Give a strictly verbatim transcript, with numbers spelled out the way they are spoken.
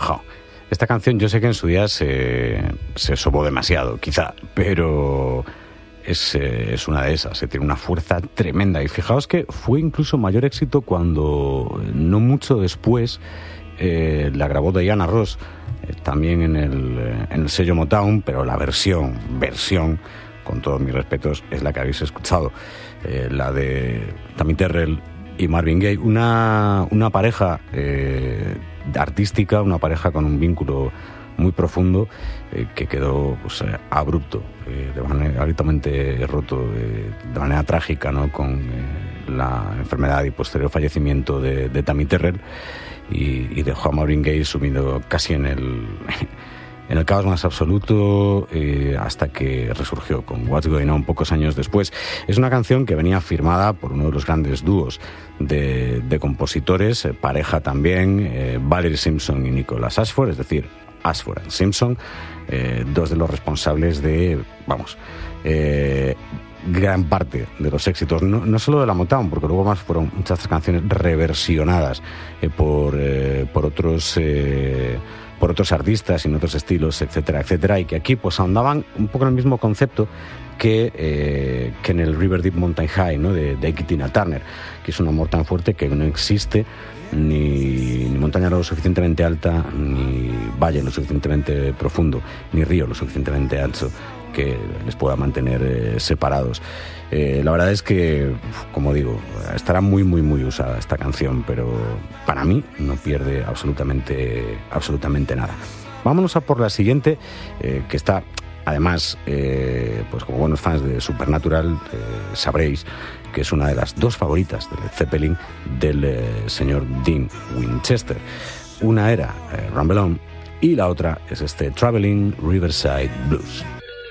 jo, esta canción yo sé que en su día se, se sobó demasiado, quizá, pero es, eh, es una de esas, eh, tiene una fuerza tremenda. Y fijaos que fue incluso mayor éxito cuando, no mucho después, eh, la grabó Diana Ross, eh, también en el, eh, en el sello Motown, pero la versión, versión, con todos mis respetos, es la que habéis escuchado, eh, la de Tammy Terrell y Marvin Gaye, una, una pareja eh, artística, una pareja con un vínculo muy profundo, eh, que quedó pues, eh, abrupto, eh, de manera altamente roto, eh, de manera trágica, ¿no? Con eh, la enfermedad y posterior fallecimiento de, de Tammy Terrell, y, y dejó a Marvin Gaye sumido casi en el, en el caos más absoluto, eh, hasta que resurgió con What's Going On pocos años después. Es una canción que venía firmada por uno de los grandes dúos de, de compositores, eh, pareja también, eh, Valerie Simpson y Nicholas Ashford, es decir, Ashford and Simpson, eh, dos de los responsables de, vamos, eh, gran parte de los éxitos, no, no solo de la Motown, porque luego más fueron muchas canciones reversionadas eh, por, eh, por otros eh, por otros artistas y en otros estilos, etcétera, etcétera, y que aquí pues ahondaban un poco en el mismo concepto que, eh, que en el River Deep Mountain High, ¿no? de, de Ike Tina Turner, que es un amor tan fuerte que no existe ni, ni montaña lo suficientemente alta, ni valle lo suficientemente profundo, ni río lo suficientemente ancho que les pueda mantener eh, separados. Eh, la verdad es que, como digo, estará muy, muy, muy usada esta canción, pero para mí no pierde absolutamente, absolutamente nada. Vámonos a por la siguiente, eh, que está, además, eh, pues como buenos fans de Supernatural, eh, sabréis que es una de las dos favoritas de Led Zeppelin del eh, señor Dean Winchester. Una era eh, Rumble On y la otra es este Traveling Riverside Blues.